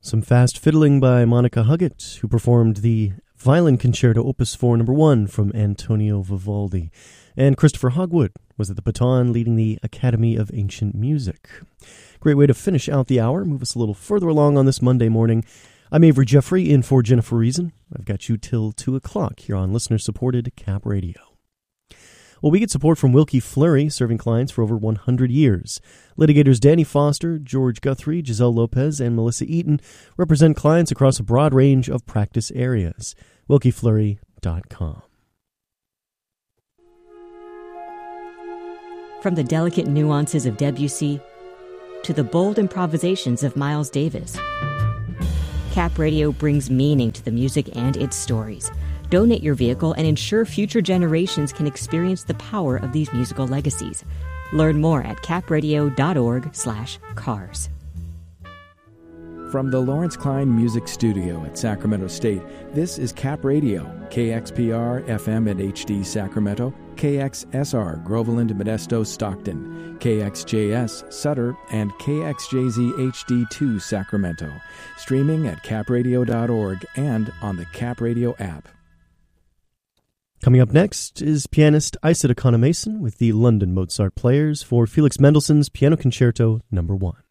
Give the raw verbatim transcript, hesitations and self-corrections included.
Some fast fiddling by Monica Huggett, who performed the Violin Concerto Opus four Number one from Antonio Vivaldi. And Christopher Hogwood was at the baton leading the Academy of Ancient Music. Great way to finish out the hour, move us a little further along on this Monday morning. I'm Avery Jeffrey, in for Jennifer Reason. I've got you till two o'clock here on listener-supported Cap Radio. Well, we get support from Wilkie Fleury, serving clients for over one hundred years. Litigators Danny Foster, George Guthrie, Giselle Lopez, and Melissa Eaton represent clients across a broad range of practice areas. wilkie fleury dot com. From the delicate nuances of Debussy to the bold improvisations of Miles Davis, Cap Radio brings meaning to the music and its stories. Donate your vehicle and ensure future generations can experience the power of these musical legacies. Learn more at capradio.org slash cars. From the Lawrence Klein Music Studio at Sacramento State, this is Cap Radio, K X P R F M and H D Sacramento, K X S R Groveland, Modesto, Stockton, K X J S Sutter, and K X J Z H D two Sacramento. Streaming at capradio dot org and on the Cap Radio app. Coming up next is pianist Isata Kana-Mason with the London Mozart Players for Felix Mendelssohn's Piano Concerto Number one.